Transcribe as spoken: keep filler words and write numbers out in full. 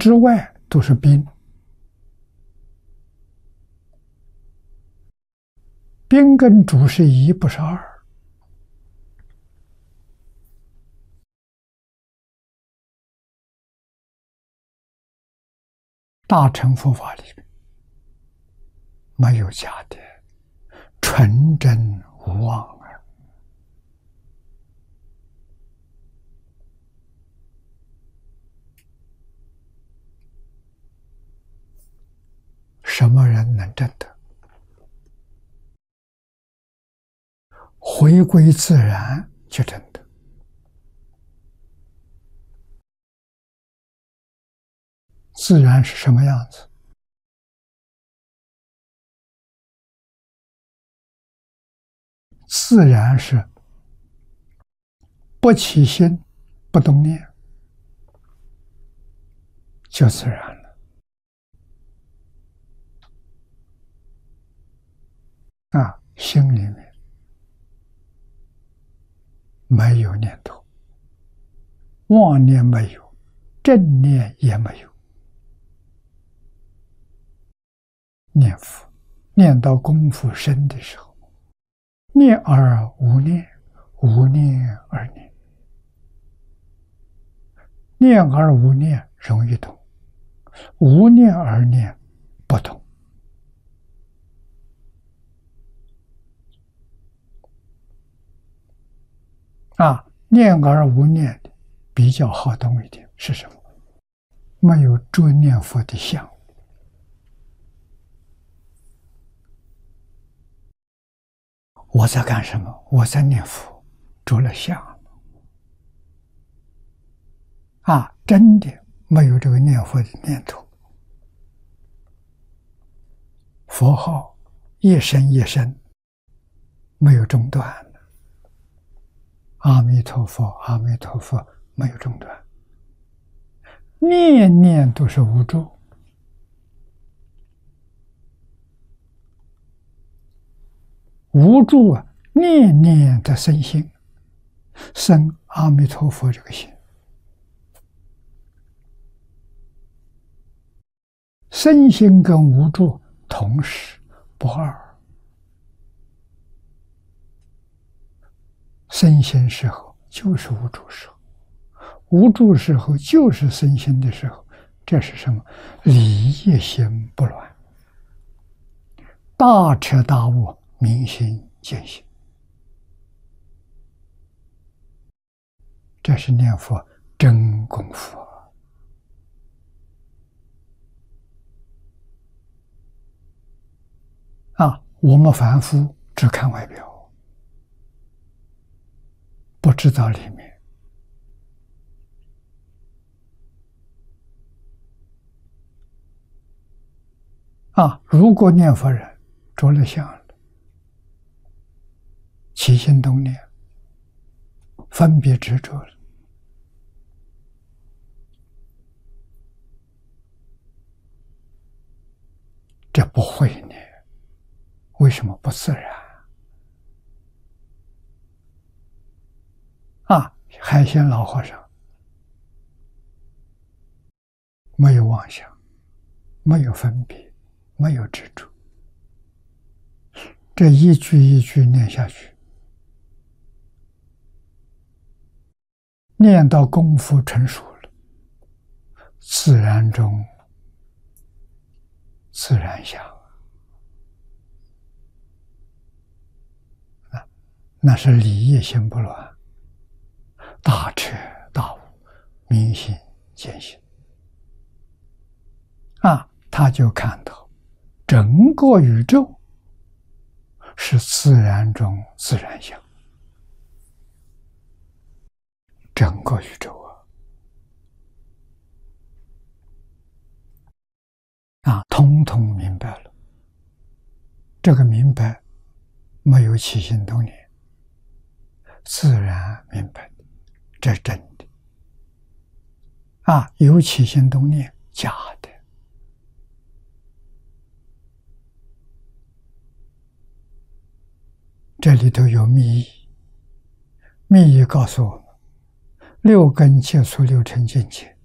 之外都是宾，宾跟主是一，不是二。大乘佛法里面没有假的，纯真无妄啊！什么人能证得？回归自然就证得。自然是什么样子？自然是不起心，不动念，就自然了。啊，心里面没有念头，妄念没有，正念也没有。念佛，念到功夫深的时候，念而无念，无念而念，念而无念容易懂，无念而念不懂。啊，念而无念的比较好懂一点是什么？没有着念佛的相。我在干什么？我在念佛，着了相。啊，真的没有这个念佛的念头。佛号一声一声没有中断的。阿弥陀佛，阿弥陀佛，没有中断。念念都是无助。无助啊，念念的生心，生阿弥陀佛这个心，生心跟无助同时不二。生心时候就是无助时候，无助时候就是生心的时候，这是什么？理业心不乱，大彻大悟，明心见性，这是念佛真功夫啊！我们凡夫只看外表，不知道里面。啊，如果念佛人着了相了，起心动念，分别执着了，这不会念，为什么不自然？啊，海鲜老和尚没有妄想，没有分别，没有执着，这一句一句念下去，念到功夫成熟了，自然中自然相，那是理业心不乱，大彻大悟，明心见性。啊，他就看到整个宇宙是自然中自然相，整个宇宙啊，啊，通通明白了。这个明白没有起心动念，自然明白，这是真的。啊，有起心动念，假的。这里头有密意，密意告诉我们，六根接触六尘境界